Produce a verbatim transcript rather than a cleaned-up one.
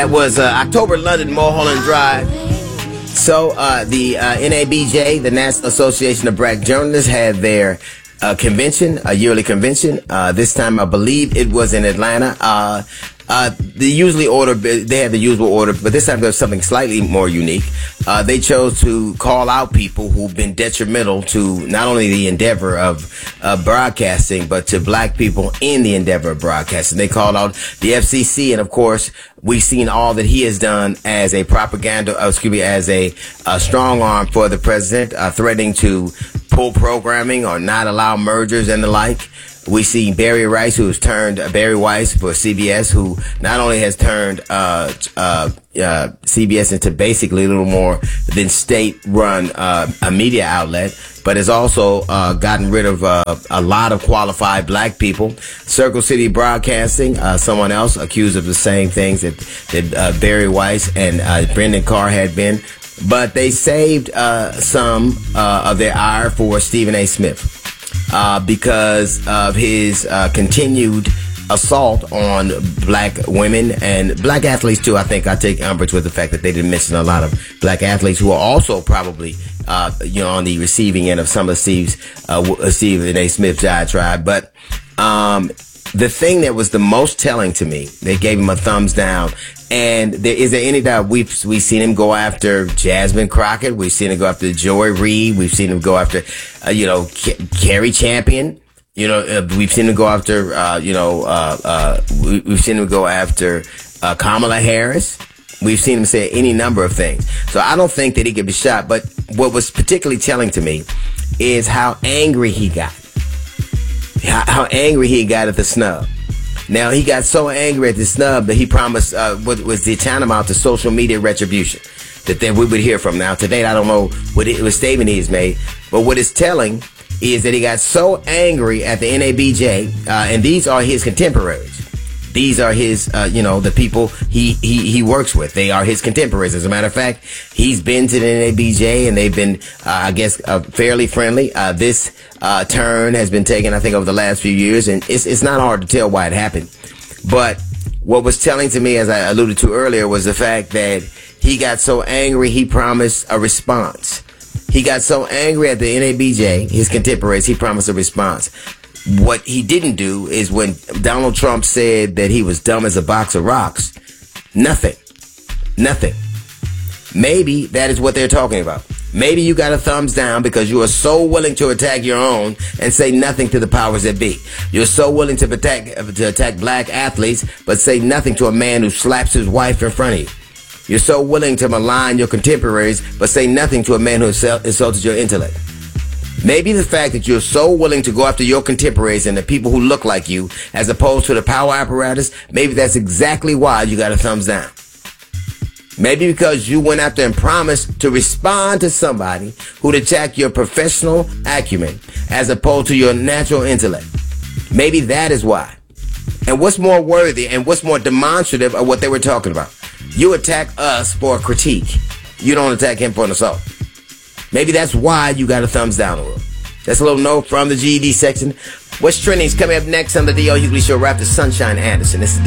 That was uh, October London, Mulholland Drive. So uh, the uh, N A B J, the National Association of Black Journalists, had their uh, convention, a yearly convention. Uh, this time, I believe it was in Atlanta. Uh, uh, the usually order, they had the usual order, but this time there was something slightly more unique. Uh, they chose to call out people who've been detrimental to not only the endeavor of uh, broadcasting, but to black people in the endeavor of broadcasting. They called out the F C C, and of course, we've seen all that he has done as a propaganda, uh, excuse me, as a, a strong arm for the president, uh, threatening to pull programming or not allow mergers and the like. We see Barry Rice, who has turned uh, Barry Weiss for C B S, who not only has turned uh, uh, uh, C B S into basically a little more than state-run uh, a media outlet, but has also uh, gotten rid of uh, a lot of qualified black people. Circle City Broadcasting, uh, someone else accused of the same things that, that uh, Barry Weiss and uh, Brendan Carr had been. But they saved uh, some uh, of their ire for Stephen A. Smith. Uh, because of his uh, continued assault on black women and black athletes too. I think I take umbrage with the fact that they didn't mention a lot of black athletes who are also probably, uh, you know, on the receiving end of some of Steve's, uh, Stephen A. Smith diatribe. But um, the thing that was the most telling to me, they gave him a thumbs down. And there is there any doubt we've we've seen him go after Jasmine Crockett, we've seen him go after Joy Reid, we've seen him go after uh, you know K- Carrie Champion, you know uh, we've seen him go after uh, you know uh, uh, we, we've seen him go after uh, Kamala Harris. We've seen him say any number of things. So I don't think that he could be shot. But what was particularly telling to me is how angry he got, how, how angry he got at the snub. Now, he got so angry at the snub that he promised uh, what was the tantamount to social media retribution that then we would hear from. Now, to date, I don't know what, it, what statement he's made, but what it's telling is that he got so angry at the N A B J, uh, and these are his contemporaries. These are his, uh, you know, the people he, he, he works with. They are his contemporaries. As a matter of fact, he's been to the N A B J and they've been, uh, I guess, uh, fairly friendly. Uh, this, uh, turn has been taken, I think, over the last few years, and it's, it's not hard to tell why it happened. But what was telling to me, as I alluded to earlier, was the fact that he got so angry, he promised a response. He got so angry at the N A B J, his contemporaries, he promised a response. What he didn't do is when Donald Trump said that he was dumb as a box of rocks, nothing, nothing. Maybe that is what they're talking about. Maybe you got a thumbs down because you are so willing to attack your own and say nothing to the powers that be. You're so willing to attack, to attack black athletes, but say nothing to a man who slaps his wife in front of you. You're so willing to malign your contemporaries, but say nothing to a man who insulted your intellect. Maybe the fact that you're so willing to go after your contemporaries and the people who look like you, as opposed to the power apparatus, maybe that's exactly why you got a thumbs down. Maybe because you went after and promised to respond to somebody who'd attack your professional acumen, as opposed to your natural intellect. Maybe that is why. And what's more worthy and what's more demonstrative of what they were talking about? You attack us for a critique. You don't attack him for an assault. Maybe that's why you got a thumbs down. That's a little note from the G E D section. What's trending is coming up next on the D L Hughley Show. Right after Sunshine Anderson. This is